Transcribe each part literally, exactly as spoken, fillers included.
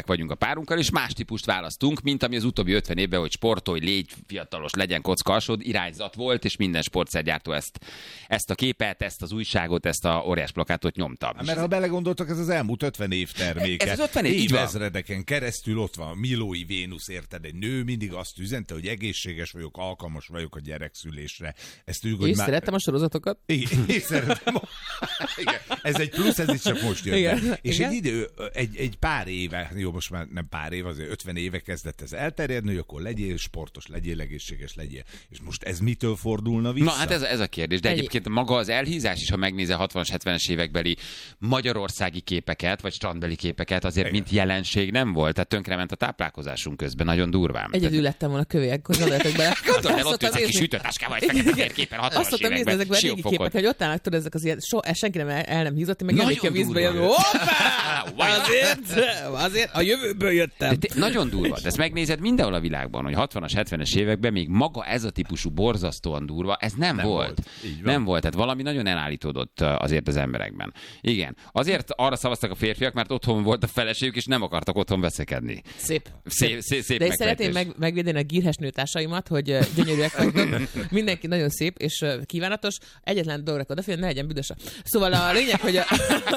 elégedettek vagyunk a párunkkal, és más típust választunk, mint ami az utóbbi ötven évben, hogy sportolj, légy fiatalos, legyen kocka alsód, irányzat volt, és minden sportszergyártó ezt, ezt a képet, ezt az újságot, ezt a óriás plakátot nyomta. Mert ha belegondoltak, ez az elmúlt ötven év terméke. Ez az ötven év, évezredeken keresztül ott van a Milói Vénusz, érted? Egy nő mindig azt üzente, hogy egészséges vagyok, alkalmas vagyok a gyerekszülésre. Ezt ők, és már... szerettem a sorozatokat. Igen, én szeretem. Igen. Ez egy plusz, ez is csak most jött. Igen. És Igen. egy idő, egy, egy pár éve, jó, most már nem pár év, azért ötven éve kezdett ez elterjedni, hogy akkor legyél sportos, legyél egészséges, legyél. És most ez mitől fordulna vissza? Na hát ez, ez a kérdés. De egyébként maga az elhízás is, ha megnézel hatvanas, hetvenes évekbeli magyarországi képeket, vagy strandbeli képeket, azért igen. mint jelenség nem volt. Tehát tönkrement a táplálkozásunk közben, nagyon durván. Egyedül lettem volna kövélyek, gondoljatok bele. Gondolj el, ott ülsz a kis ütőtáskával, egy fekete képen hatvanas azt szoktam nézni ezekben a régi képek, hogy ott állnak, tudod, ezek az ilyen, so, senki nem el, el nem hízott, meg jönnék a vízbe, jön, hoppá! Azért, azért, a jövőből jöttem. De te, nagyon durva, de ezt megnézed mindenhol a világban, hogy hatvanas, hetvenes években még maga ez a típusú borzasztóan durva, ez nem, nem volt. volt. Nem volt, tehát valami nagyon elállítódott azért az emberekben. Igen. Azért arra szavaztak a férfiak, mert otthon volt a feleségük, és nem akartak otthon veszekedni. Szép. Szép, szép, szép de én szeretném meg, megvédeni a gírhes nőtársaimat, hogy gyönyörűek vagytok. Mindenki nagyon szép és kívánatos. Egyetlen dologra odafigyelni, ne legyen büdös. Szóval a lényeg, hogy a...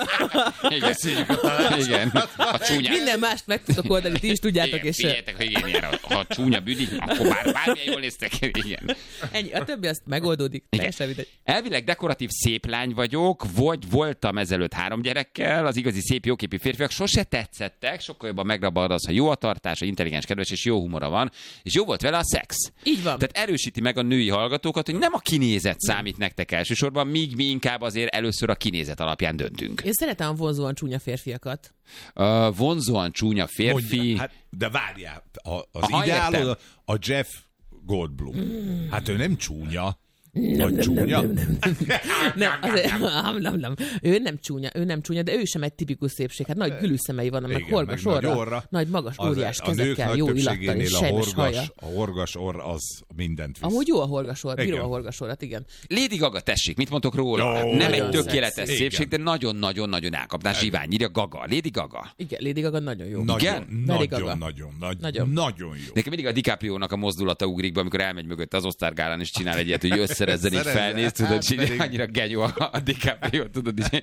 Igen. Igen. A csúnya... Minden mást meg tudok oldani, ti is tudjátok. Igen, és... figyeljetek, hogy igen, ilyen, ha a csúnya büdi, akkor bár bármilyen jól néztek. Igen. Ennyi, a többi azt megoldódik. Elvileg dekoratív szép lány vagyok, vagy voltam ezelőtt három gyerekkel, az igazi szép jóképű férfiak sose tetszettek, sokkal jobban megrabad az, ha jó a tartása, intelligens, kedves és jó humora van, és jó volt vele a szex. Így van. Tehát erősíti meg a női hallgatókat, hogy nem a kinézet számít nektek elsősorban, míg mi inkább azért először a kinézet alapján döntünk. Én szeretem a vonzóan csúnya férfiakat. Uh, vonzóan csúnya férfi... Mondja, hát, de várjál, a, az ideálod a Jeff Goldblum. Mm. Hát ő nem csúnya. Nem, nem, csúnya? Nem, nem, nem. nem, azért, nem, nem, nem. Ő nem csúnya, ő nem csúnya, de ő sem egy tipikus szépség. Hát nagy gülűszemei vannak, meg horgas orra, nagy magas, óriás az, kezekkel, jó illattal és sejmes haja. A horgas orr az mindent visz. Amúgy jó a horgas orr, bírom a horgas orrat, igen. Lady Gaga, tessék, mit mondtok róla? Jó, nem egy tökéletes szexi. szépség, de nagyon-nagyon-nagyon elkapná zsiványira Gaga. Lady Gaga. Igen, Lady Gaga nagyon jó. Nagyon, igen? Nagyon, nagyon, nagyon, nagyon jó. Nekem mindig a DiCaprio-nak a mozdulata ugrik be, amikor elmegy mögött az Oscar gálán, és csinál egy ilyet, hogy összerezzen így felnéz, tudod, így annyira genyó a, a DiCaprio, tudod, így.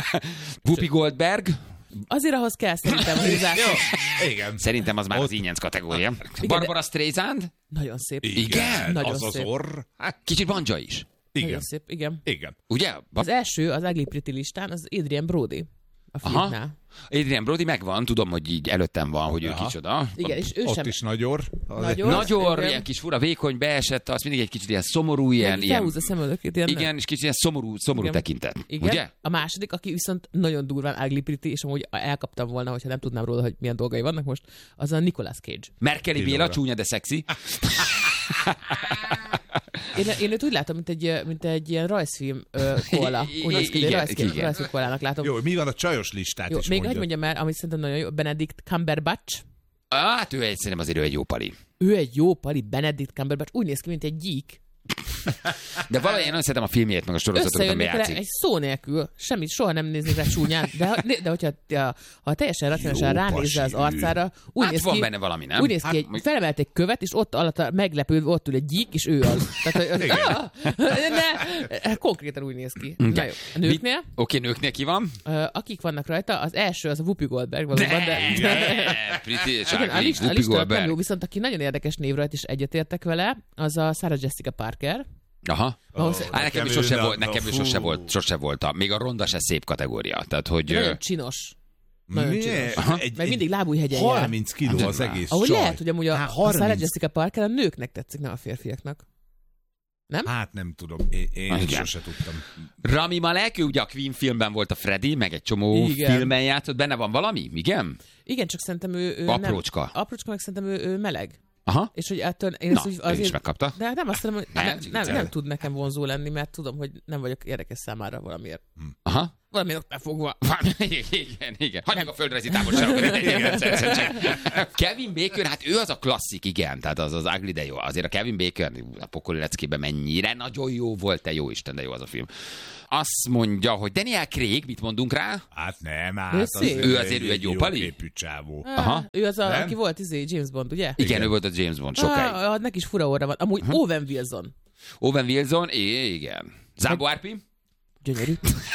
Whoopi Goldberg. Azért ahhoz kell szerintem húzás. Igen. Szerintem az már Ott... az ínyenc kategória. Barbara Streisand. Nagyon szép. Igen, igen? Nagyon az szép. az orr. Hát, kicsit Banja is. Igen. Nagyon szép, igen. Igen. Ugye? Az első, az Ugly Pretty listán, az Adrian Brody. A filmnál. Adrian Brody megvan, tudom, hogy így előttem van, hogy aha. ő kicsoda. Igen, és ő ott sem... is nagy orr. Nagy orr, Nagy orr, ilyen kis fura, vékony, beesett, az mindig egy kicsit ilyen szomorú, ilyen... ilyen felhúzza szemöldökét. Ilyen... Igen, és kicsit ilyen szomorú, szomorú igen. tekintet. Igen. Ugye? A második, aki viszont nagyon durván Ugly Pretty, és amúgy elkaptam volna, hogyha nem tudnám róla, hogy milyen dolgai vannak most, az a Nicolas Cage. Merkeli Béla, csúnya, de szexi. Én, én őt úgy látom, mint egy, mint egy ilyen rajzfilm uh, koala. Úgy néz ki, rajzfilm, rajzfilm koalának látom. Jó, mi van a csajos listát jó, is még mondja. hogy mondjam el, amit szerintem nagyon jó, Benedict Cumberbatch. Hát ő egy, szerintem azért ő egy jó pali. Ő egy jó pali, Benedict Cumberbatch, úgy néz ki, mint egy gyík. De valahogy én nagyon szeretem a filmjét, meg a sorozatokat, ami játszik. Egy szó nélkül, semmit, soha nem néznék rá csúnyán, de, de hogyha ha, ha teljesen racionálisan ránézzel az arcára, úgy hát néz van ki, benne valami, nem? Úgy néz ki, hát, egy, hogy... felemelt egy követ, és ott alatt meglepődve ott ül egy gyík, és ő az. Tehát, hogy, ah, ne, konkrétan úgy néz ki. Na jó, a nőknél? Oké, okay, nőknél ki van? Akik vannak rajta, az első az a Whoopi Goldberg valóban, de... de... a lista, a lista nem jó, viszont aki nagyon érdekes név rajta, és egyetértek vele, az a Sarah Jessica Parker. Aha. Oh, Á, nekem is sose volt, nekem is sose fú. volt, sose volt. Még a ronda se szép kategória. Tehát, hogy... Nagyon csinos. Nagyon csinos. Egy, meg mindig lábújhegyen jár. harminc kiló hát, az egész ahogy csaj. lehet, hogy amúgy a, Há, a Sarah Jessica Parker a nőknek tetszik, nem a férfiaknak. Nem? Hát nem tudom, én, én ah, sose tudtam. Rami Malek, ő ugye a Queen filmben volt a Freddy, meg egy csomó igen. filmen játszott. Benne van valami? Igen? Igen, csak szerintem ő, ő aprócska. Nem, aprócska, meg szerintem ő, ő meleg. Aha. És hogy ettől... Én Na, úgy, azért, is megkapta. De nem azt mondom, hogy nem, nem, nem, nem tud nekem vonzó lenni, mert tudom, hogy nem vagyok érdekes számára valamiért. Aha. valami ott befogva. Igen, igen. Hagyjuk a földrajzi távolságokat. Kevin Bacon, hát ő az a klasszik, igen, tehát az az ugly, de jó. Azért a Kevin Bacon a pokoli leckében mennyire nagyon jó volt, te jó Isten, de jó az a film. Azt mondja, hogy Daniel Craig, mit mondunk rá? Hát nem, hát Ő az szép. Ő azért ő egy jó pali? képű csávó. Aha. Ő az, a, Nem? aki volt izé, James Bond, ugye? Igen, igen, ő volt a James Bond sokáig. Ah, neki is fura orra van. Amúgy uh-huh. Owen Wilson. Owen Wilson, é, igen. Zámbó Árpi? Gyönyörű.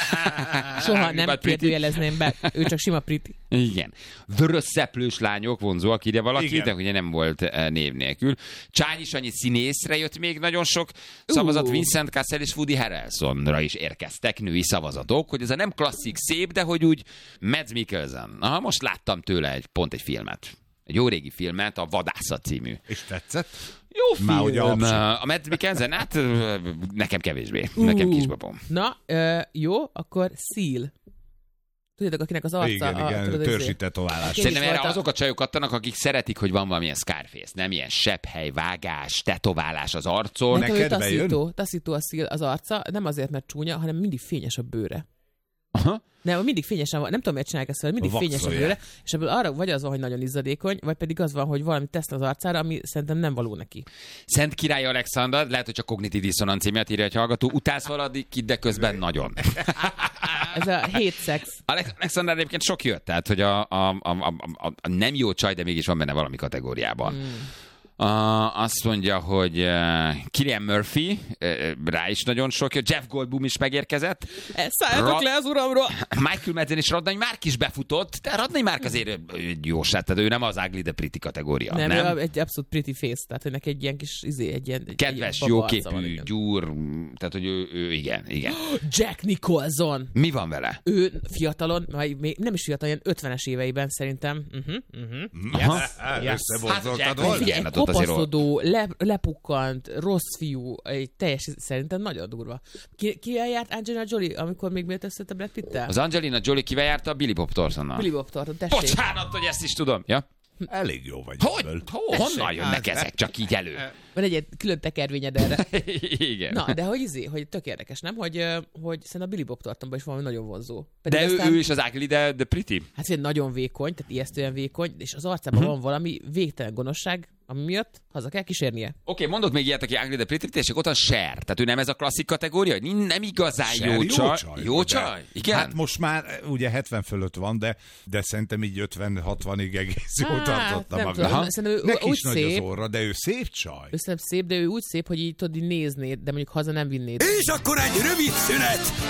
Soha nem kérdőjelezném be. Ő csak sima pretty. Igen. Vörös szeplős lányok vonzóak, ide valaki, Igen. de ugye nem volt eh, név nélkül. Csányi Sanyi színészre jött még nagyon sok szavazat, Uh. Vincent Cassel és Woody Harrelsonra is érkeztek női szavazatok, hogy ez a nem klasszik szép, de hogy úgy Mads Mikkelsen. Aha, most láttam tőle egy, pont egy filmet. Egy jó régi filmet, a Vadászat című. És tetszett? Jó film. Már ugye abszolút. A Mads Mikkelsen, hát ö, nekem kevésbé. Nekem Uh. kisbabom. Na, ö, jó, akkor Seal. Tudjátok, akinek az arca... Igen, a, igen, tudod, törsi izé- tetoválás. Én Szerintem is erre voltam. azok a csajok adtanak, akik szeretik, hogy van valamilyen Scarface, nem ilyen sepphely, vágás, tetoválás az arcon. Nekem ő Neked bejön? taszító, taszító a Seal az arca, nem azért, mert csúnya, hanem mindig fényes a bőre. Aha. Nem, mindig fényesen van, nem tudom, miért csinálják ezt, hogy mindig A fényes a vaxolják. bőre, és ebből arra vagy az van, hogy nagyon izzadékony, vagy pedig az van, hogy valami tesz az arcára, ami szerintem nem való neki. Szent Király Alexander, lehet, hogy csak kognitív diszonancia miatt írja egy hallgató, utálsz valakit, de közben nagyon. Ez a hate sex. Alex- Alexander egyébként sok jött, tehát hogy a, a, a, a, a, a nem jó csaj, de mégis van benne valami kategóriában. Mm. Uh, azt mondja, hogy uh, Cillian Murphy, uh, rá is nagyon sok jött, Jeff Goldblum is megérkezett, Szálljatok Ra- le az uramról! Michael Madsen és Radnai Márk is befutott, de Radnai Márk azért ő egy jó sát, tehát ő nem az ugly, de pretty kategória, Nem, nem? nem? Ő egy abszolút pretty face, tehát hogy neki egy ilyen kis, izé, egy ilyen... egy Kedves, ilyen baba arca van, jóképű, igen. gyúr, tehát hogy ő, ő igen, igen. Jack Nicholson! Mi van vele? Ő fiatalon, vagy még nem is fiatal, ilyen ötvenes éveiben szerintem. Uh-huh, uh-huh. Aha. Yes. Összeborzoltad Hát, volna? Figyelj, Igen, egy hát ott azért kopaszodó, le, lepukkant, rossz fiú, egy teljes, szerintem nagyon durva. Ki, ki eljárt Angelina Jolie, amikor még miért összött a Brad Pitt-tel? Az Angelina Jolie kivel járta? A Billy Bob Thorntonnal. Billy Bob Thornton, tessék. Bocsánat, hogy ezt is tudom. Ja? Elég jó vagy. Hogy? ebből. Ho, honnan jönnek ezek csak így elő? Van egy egy külön tekervényed erre. Igen. Na, de hogy izé, hogy tök érdekes, nem? Hogy, ö, hogy szerintem a Billy Bob Thorntonban is valami nagyon vonzó. Pedig De ő, aztán, ő is az ugly, de, de pretty. Hát figyelj, nagyon vékony, tehát ijesztően vékony, és az arcában Mhm. van valami végtelen gonoszság, ami miatt haza kell kísérnie. Oké, okay, mondok még ilyet, aki ugly, de pretty, és ott van Cher. Tehát ő nem ez a klasszik kategória, hogy nem igazán Cher jó csaj. Jó de- csaj? Igen? Hát most már ugye hetven fölött van, de, de szerintem így ötven-hatvanig egész jól Hát, tartotta nem magát. tudom, szerintem ő Neki úgy is nagy szép. az orra, de ő szép csaj. Ő szerintem szép, de ő úgy szép, hogy így tudod, így néznéd, de mondjuk haza nem vinnéd. És akkor egy rövid szünet!